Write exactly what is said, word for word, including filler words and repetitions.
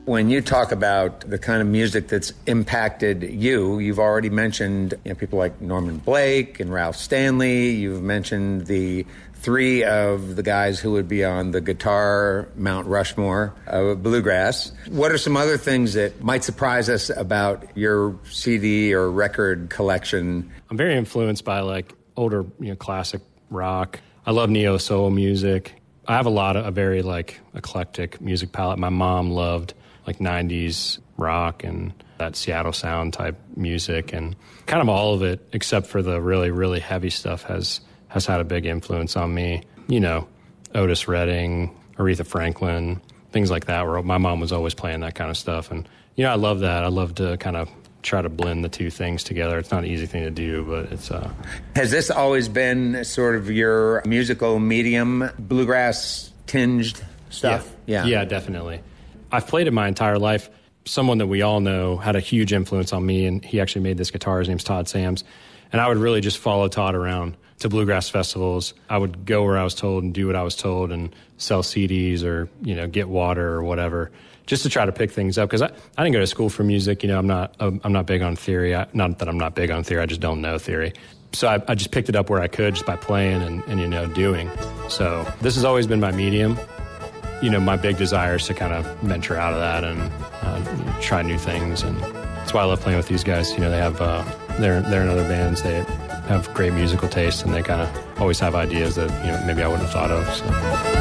When you talk about the kind of music that's impacted you, you've already mentioned you know, people like Norman Blake and Ralph Stanley. You've mentioned the three of the guys who would be on the guitar Mount Rushmore of bluegrass. What are some other things that might surprise us about your C D or record collection? I'm very influenced by like older, you know, classic rock. I love neo-soul music. I have a lot of a very like eclectic music palette. My mom loved like nineties rock and that Seattle sound type music, and kind of all of it except for the really, really heavy stuff has has had a big influence on me. You know, Otis Redding, Aretha Franklin, things like that, where my mom was always playing that kind of stuff. And, you know, I love that. I love to kind of try to blend the two things together. It's not an easy thing to do, but it's... Uh... Has this always been sort of your musical medium, bluegrass-tinged stuff? Yeah, yeah, definitely. I've played it my entire life. Someone that we all know had a huge influence on me, and he actually made this guitar. His name's Todd Sams. And I would really just follow Todd around to bluegrass festivals. I would go where I was told and do what I was told and sell C Ds or, you know, get water or whatever, just to try to pick things up. Because I, I didn't go to school for music. You know, I'm not I'm not big on theory. I, not that I'm not big on theory. I just don't know theory. So I, I just picked it up where I could just by playing and, and, you know, doing. So this has always been my medium. You know, my big desire is to kind of venture out of that and uh, you know, try new things. And that's why I love playing with these guys. You know, they have, uh, they're, they're in other bands. They have great musical taste, and they kind of always have ideas that, you know, maybe I wouldn't have thought of. So.